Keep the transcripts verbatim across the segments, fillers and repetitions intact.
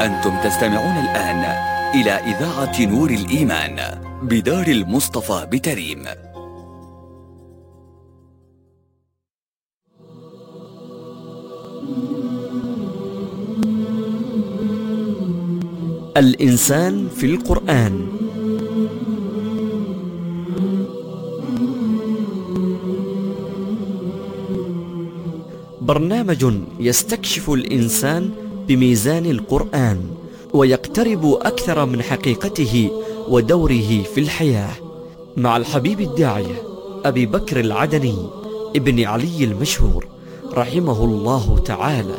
أنتم تستمعون الآن إلى إذاعة نور الإيمان بدار المصطفى بتريم. الإنسان في القرآن. برنامج يستكشف الإنسان بميزان القرآن ويقترب أكثر من حقيقته ودوره في الحياة، مع الحبيب الداعية أبي بكر العدني ابن علي المشهور رحمه الله تعالى.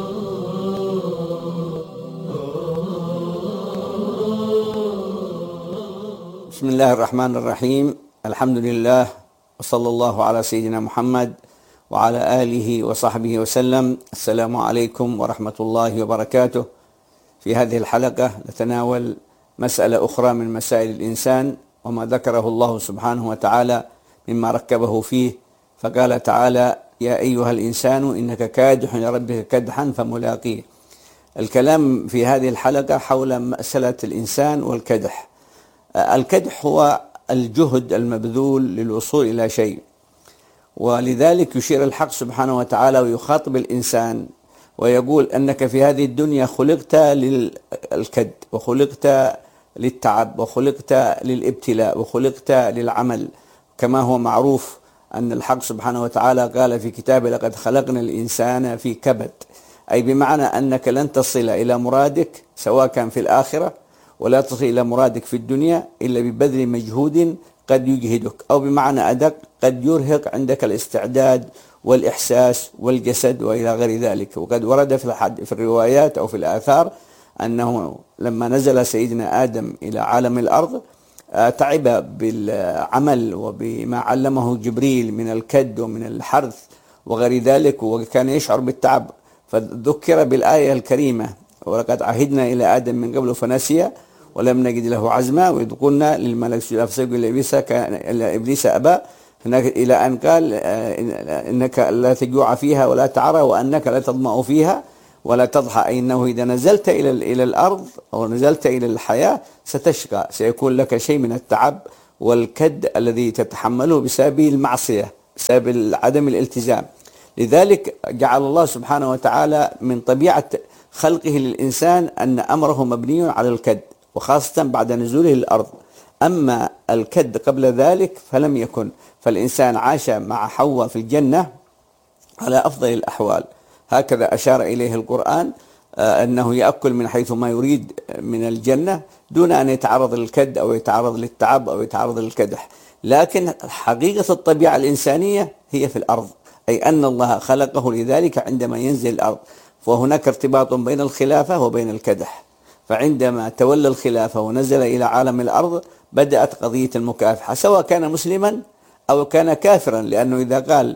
بسم الله الرحمن الرحيم. الحمد لله، وصلى الله على سيدنا محمد وعلى آله وصحبه وسلم. السلام عليكم ورحمة الله وبركاته. في هذه الحلقة نتناول مسألة أخرى من مسائل الإنسان وما ذكره الله سبحانه وتعالى مما ركبه فيه، فقال تعالى: يا أيها الإنسان إنك كادح لربك كدحا فملاقيه. الكلام في هذه الحلقة حول مسألة الإنسان والكدح. الكدح هو الجهد المبذول للوصول إلى شيء، ولذلك يشير الحق سبحانه وتعالى ويخاطب الإنسان ويقول أنك في هذه الدنيا خلقت للكد، وخلقت للتعب، وخلقت للابتلاء، وخلقت للعمل، كما هو معروف أن الحق سبحانه وتعالى قال في كتابه: لقد خلقنا الإنسان في كبد، أي بمعنى أنك لن تصل إلى مرادك سواء كان في الآخرة ولا تصل إلى مرادك في الدنيا إلا ببذل مجهود قد يجهدك، أو بمعنى أدق قد يرهق عندك الاستعداد والإحساس والجسد وإلى غير ذلك. وقد ورد في الحد في الروايات أو في الآثار أنه لما نزل سيدنا آدم إلى عالم الأرض تعب بالعمل وبما علمه جبريل من الكد ومن الحرث وغير ذلك، وكان يشعر بالتعب، فذكر بالآية الكريمة: ولقد عهدنا إلى آدم من قبل فنسي ولم نجد له عزما، وإذ قلنا للملك اسجدوا فسجدوا إلا إبليس أبى، إلى أن قال: إنك لا تجوع فيها ولا تعرى وأنك لا تظمأ فيها ولا تضحى، أي أنه إذا نزلت إلى إلى الأرض أو نزلت إلى الحياة ستشقى، سيكون لك شيء من التعب والكد الذي تتحمله بسبب المعصية، بسبب عدم الالتزام. لذلك جعل الله سبحانه وتعالى من طبيعة خلقه للإنسان أن أمره مبني على الكد، وخاصة بعد نزوله الأرض. أما الكد قبل ذلك فلم يكن، فالإنسان عاش مع حواء في الجنة على أفضل الأحوال، هكذا أشار إليه القرآن، أنه يأكل من حيث ما يريد من الجنة دون أن يتعرض للكد أو يتعرض للتعب أو يتعرض للكدح. لكن حقيقة الطبيعة الإنسانية هي في الأرض، أي أن الله خلقه لذلك عندما ينزل الأرض، وهناك ارتباط بين الخلافة وبين الكدح. فعندما تولى الخلافة ونزل إلى عالم الأرض بدأت قضية المكافحة، سواء كان مسلما أو كان كافرا، لأنه إذا قال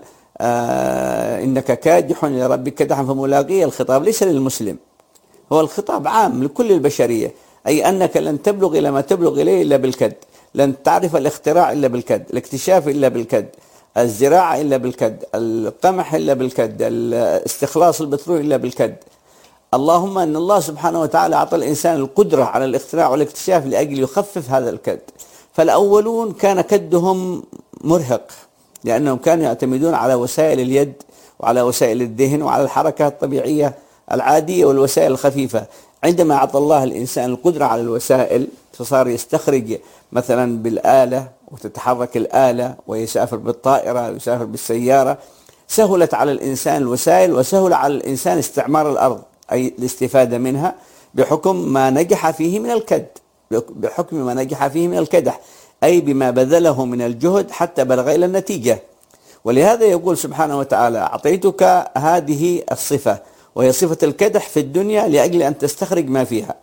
آه إنك كادح لربك كدحا فملاقيه، الخطاب ليس للمسلم، هو الخطاب عام لكل البشرية، أي أنك لن تبلغ إلى ما تبلغ إليه إلا بالكد، لن تعرف الاختراع إلا بالكد، الاكتشاف إلا بالكد، الزراعة إلا بالكد، القمح إلا بالكد، استخلاص البترول إلا بالكد. اللهم أن الله سبحانه وتعالى أعطى الإنسان القدرة على الاختراع والاكتشاف لأجل يخفف هذا الكد. فالأولون كان كدهم مرهق، لأنهم كانوا يعتمدون على وسائل اليد وعلى وسائل الذهن وعلى الحركة الطبيعية العادية والوسائل الخفيفة. عندما أعطى الله الإنسان القدرة على الوسائل فصار يستخرج مثلا بالآلة وتتحرك الآلة، ويسافر بالطائرة ويسافر بالسيارة، سهلت على الإنسان الوسائل وسهل على الإنسان استعمار الأرض، أي الاستفادة منها بحكم ما نجح فيه من الكد، بحكم ما نجح فيه من الكدح، أي بما بذله من الجهد حتى بلغ إلى النتيجة. ولهذا يقول سبحانه وتعالى: أعطيتك هذه الصفة، وهي صفة الكدح في الدنيا، لأجل أن تستخرج ما فيها،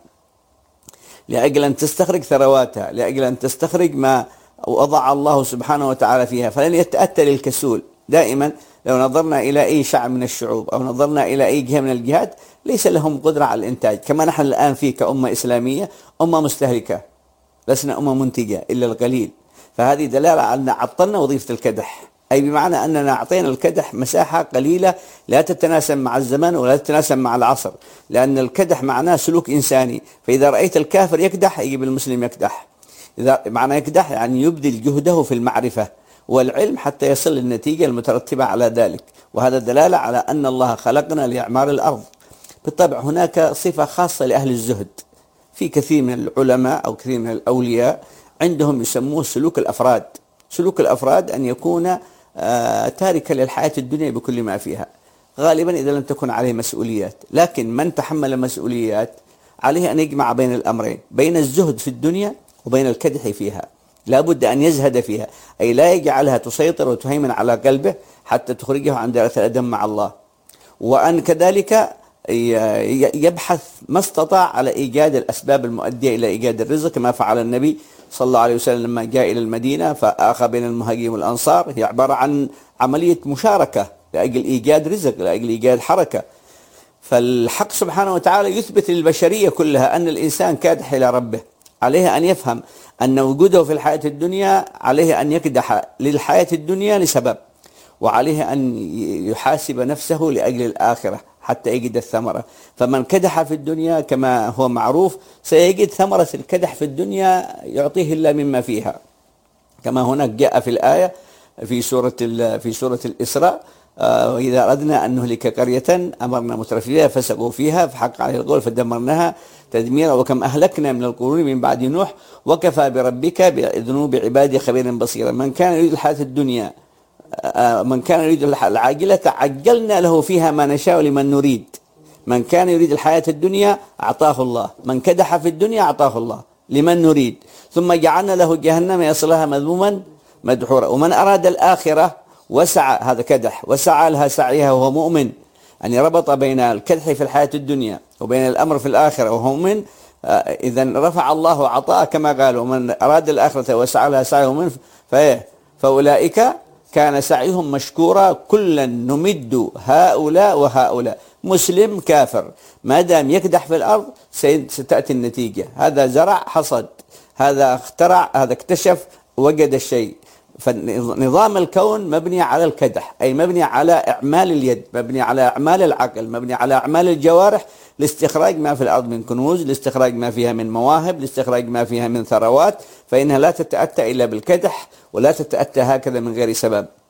لأجل أن تستخرج ثرواتها، لأجل أن تستخرج ما وضع الله سبحانه وتعالى فيها. فلن يتأتى للكسول. دائما لو نظرنا إلى أي شعب من الشعوب أو نظرنا إلى أي جهة من الجهات ليس لهم قدرة على الإنتاج، كما نحن الآن فيه كأمة إسلامية أمة مستهلكة، لسنا أمة منتجة إلا القليل. فهذه دلالة على أن عطلنا وظيفة الكدح، أي بمعنى أننا أعطينا الكدح مساحة قليلة لا تتناسب مع الزمن ولا تتناسب مع العصر، لأن الكدح معناه سلوك إنساني. فإذا رأيت الكافر يكدح يجب المسلم يكدح. إذا معنى يكدح يعني يبذل جهده في المعرفة والعلم حتى يصل للنتيجة المترتبة على ذلك، وهذا دلالة على أن الله خلقنا لإعمار الأرض. بالطبع هناك صفة خاصة لأهل الزهد، في كثير من العلماء أو كثير من الأولياء عندهم يسموه سلوك الأفراد. سلوك الأفراد أن يكون آه تاركا للحياة الدنيا بكل ما فيها، غالبا إذا لم تكن عليه مسؤوليات. لكن من تحمل مسؤوليات عليه أن يجمع بين الأمرين، بين الزهد في الدنيا وبين الكدح فيها. لا بد أن يزهد فيها، أي لا يجعلها تسيطر وتهيمن على قلبه حتى تخرجه عن دائرة الأدب مع الله، وأن كذلك يبحث ما استطاع على إيجاد الأسباب المؤدية إلى إيجاد الرزق، كما فعل النبي صلى الله عليه وسلم لما جاء إلى المدينة فآخى بين المهاجرين والأنصار. هي عبارة عن عملية مشاركة لأجل إيجاد رزق، لأجل إيجاد حركة. فالحق سبحانه وتعالى يثبت للبشرية كلها أن الإنسان كادح إلى ربه، عليه أن يفهم أن وجوده في الحياة الدنيا عليه أن يكدح للحياة الدنيا لسبب، وعليه أن يحاسب نفسه لأجل الآخرة حتى يجد الثمرة. فمن كدح في الدنيا كما هو معروف سيجد ثمرة الكدح في الدنيا يعطيه الله مما فيها، كما هناك جاء في الآية في سورة في سورة الإسراء: وإذا أردنا أن نهلك قرية أمرنا مترفيها فسقوا فيها فحق عليه القول فدمرناها تدميرا وكم أهلكنا من القرون من بعد نوح وكفى بربك بذنوب عباده خبيرا بصيرا. من كان يريد الحياة الدنيا من كان يريد العاجلة عجلنا له فيها ما نشاء لمن نريد. من كان يريد الحياة الدنيا أعطاه الله، من كدح في الدنيا أعطاه الله لمن نريد، ثم جعلنا له جهنم يصلها مذموما مدحورا. ومن أراد الآخرة وسعى، هذا كدح، وسعى لها سعيها وهو مؤمن، أن ربط بين الكدح في الحياة الدنيا وبين الأمر في الآخرة وهو مؤمن، إذا رفع الله عطاء كما قال: ومن أراد الآخرة وسعى لها سعيه مؤمن فأولئك كان سعيهم مشكورا كلا نمد هؤلاء وهؤلاء. مسلم كافر ما دام يكدح في الأرض ستأتي النتيجة. هذا زرع حصد، هذا اخترع، هذا اكتشف، وجد الشيء. فنظام الكون مبني على الكدح، أي مبني على إعمال اليد، مبني على إعمال العقل، مبني على إعمال الجوارح لاستخراج ما في الأرض من كنوز، لاستخراج ما فيها من مواهب، لاستخراج ما فيها من ثروات. فإنها لا تتأتى إلا بالكدح ولا تتأتى هكذا من غير سبب.